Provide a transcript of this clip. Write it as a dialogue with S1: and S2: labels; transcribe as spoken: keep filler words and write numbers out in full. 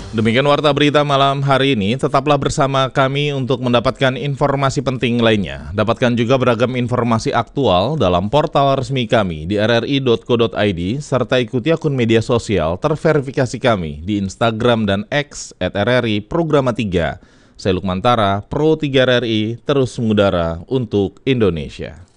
S1: Demikian warta berita malam hari ini, tetaplah bersama kami untuk mendapatkan informasi penting lainnya. Dapatkan juga beragam informasi aktual dalam portal resmi kami di r r i dot co dot i d, serta ikuti akun media sosial terverifikasi kami di Instagram dan X at r r i programa tiga. Saya Lukman Tara, Pro tiga R R I, terus mengudara untuk Indonesia.